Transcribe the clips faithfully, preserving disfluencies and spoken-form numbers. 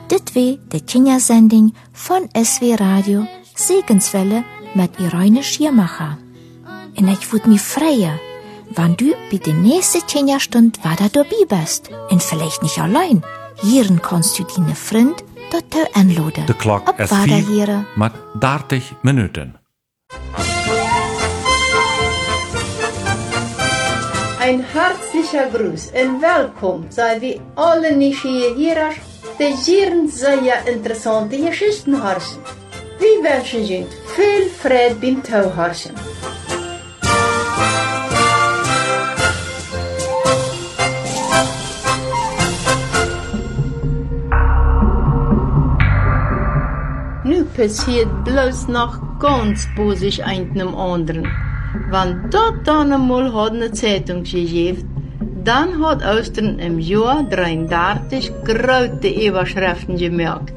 Dit wie de Kindersending von S W Radio Segenswelle mit Irene Schiermacher. En ich würd mich freuen, wenn du bei der nächsten Kinderstund wieder dabei bist. Und vielleicht nicht allein. Hier kannst du deine Freund dort anladen. De klok is vier met dertig minuten. Ein herzlicher Gruß und willkommen sei wie alle Nieuwsgierigers, die hier sehr interessante Geschichten harsen. Wir wünschen Ihnen viel Freude beim Tauharsen. Nu passiert bloß noch ganz bosig einem anderen. Wenn dort dann einmal hat eine Zeitung gegeben, dann hat Austern im Jahr dreiunddreißig große Überschriften gemerkt.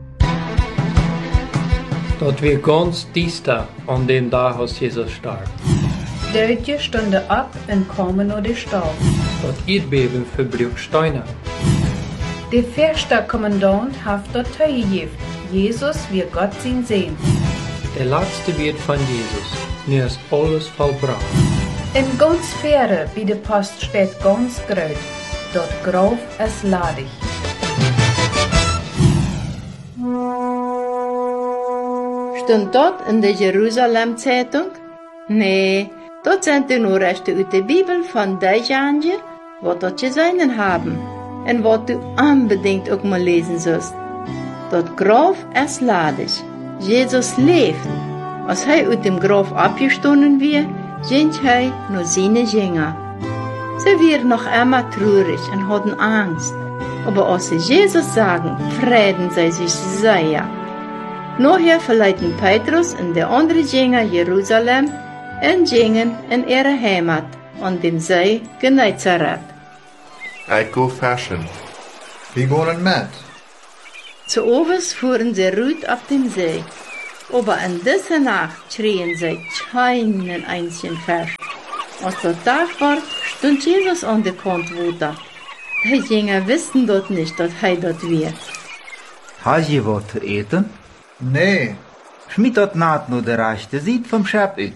Dat weer ganz Dienstag, an dem Tag, als Jesus starb. Deutje stonden ab und kamen naar de Stau. Dat Erdbeben verbrucht Steine. Der verste Kommandant hat dort gegeben. Jesus wird Gott sein sehen. Der letzte wird von Jesus. Nu ist alles vollbracht. In ganz Fähre wie der Post steht ganz groß. Dort Graf ist ladig. Stond dort in der Jerusalem-Zeitung? Nee, dort sind die nur Reste aus der Bibel von derjenigen, was dort gesehen haben. Und was du unbedingt auch mal lesen sollst. Dort Graf ist ladig. Jesus lebt. Als hij uit dem Graf abgestonden wird, sind hij nur seine Jünger. Sie waren noch immer traurig und hatten Angst. Aber als sie Jesus sagen, freuen sie sich sehr. Nachher verleiten Petrus und der andere Jünger Jerusalem und gingen in ihre Heimat an dem See Genezareth. Ich go fashion. Wir gehen mit. Zu Overs fuhren sie ruhig auf dem See. Aber in dieser Nacht schrien sie keinen einzigen Vers. Als der Tag war, stund Jesus an der Kantwutter. Die Jünger wussten dort nicht, dass er dort war. Hast du was zu eten? Nee. Schmied dort naht nur der rechte Seite vom Schab aus.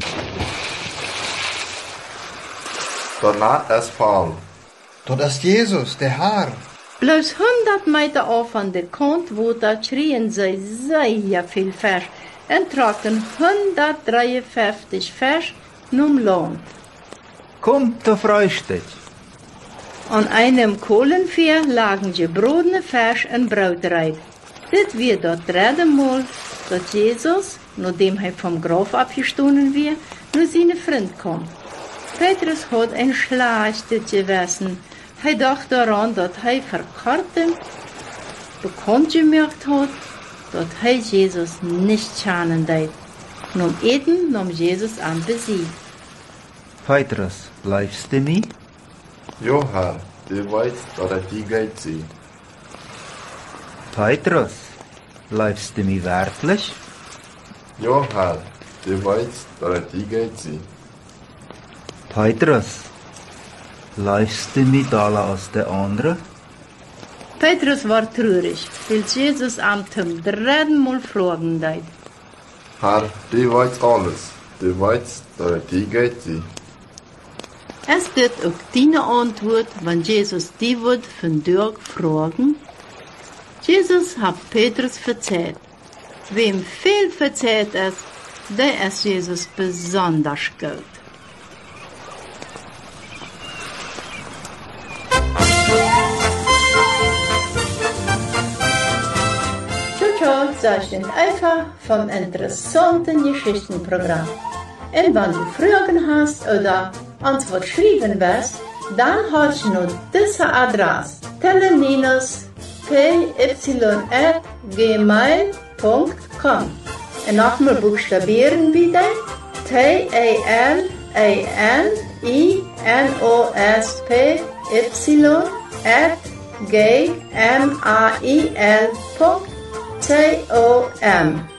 Der Naht ist voll. Dort ist Jesus, der Herr. Bloß hundert Meter auf an der Kantwutter schrien sie sehr viel Vers und tragen hundertdreiundfünfzig Vers zum Land. Kommt, da freust dich. An einem Kohlenfeuer lagen gebratene Fisch und Brotreib. Das wird das dritte Mal, dass Jesus, nachdem er vom Grab abgestoßen wird, nur seine Freund kam. Petrus hat ein schlechtes Gewissen. Er dachte daran, dass er verkarten bekannt gemerkt hat, dass er Jesus nicht schaden wird. Nun Eden nahm Jesus an Besieg. Petrus, bleibst du nie? Jo, Herr, du weißt, dass er die Geld sieht. Petrus, bleibst du mir wirklich? Jo, Herr, du weißt, dass er die Geld sieht. Petrus, bleibst du mir daler als der andere? Petrus war traurig, weil Jesus am zum dritten Mal fragen deit. Herr, du weißt alles. Du weißt, dass er die Geld sieht. Es wird auch deine Antwort, wenn Jesus die wird von dir fragen? Jesus hat Petrus verzeiht. Wem viel verzeiht ist, der ist Jesus besonders gut. Zeichen einfach vom interessanten Geschichtenprogramm. Und wenn du Fragen hast oder Antwort schreiben willst, dann hast du nur diese Adresse teleninus punkt p y at gmail punkt com. Und nochmal buchstabieren bitte T E L A N I N O S P Y at g m a i l punkt com. C O M.